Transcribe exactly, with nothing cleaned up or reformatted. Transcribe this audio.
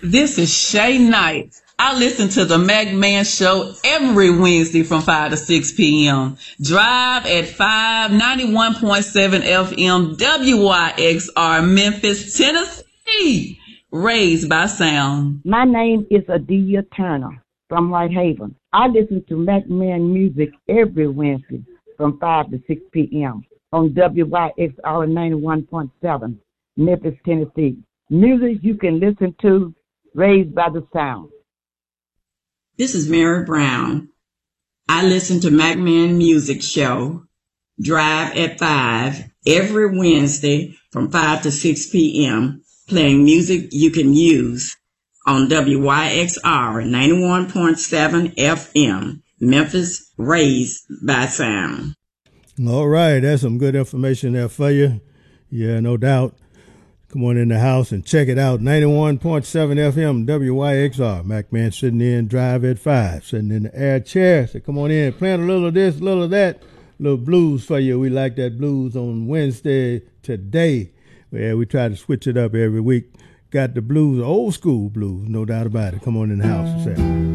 This is Shay Knight. I listen to the Mac Man Show every Wednesday from five to six p.m. Drive at five, ninety-one point seven F M, W Y X R, Memphis, Tennessee. Raised by sound. My name is Adia Turner from Whitehaven. I listen to Mac Man Music every Wednesday from five to six p.m. on W Y X R ninety-one point seven, Memphis, Tennessee. Music you can listen to, raised by the sound. This is Mary Brown. I listen to Mac Man Music Show, Drive at five, every Wednesday from five to six p.m., playing music you can use on W Y X R ninety-one point seven F M, Memphis, raised by sound. All right, that's some good information there for you. Yeah, no doubt. Come on in the house and check it out. ninety-one point seven F M, W Y X R. Mac Man sitting in, Drive at five, sitting in the air chair. So come on in, playing a little of this, a little of that, a little blues for you. We like that blues on Wednesday today. Yeah, we try to switch it up every week. Got the blues, old school blues, no doubt about it. Come on in the house and say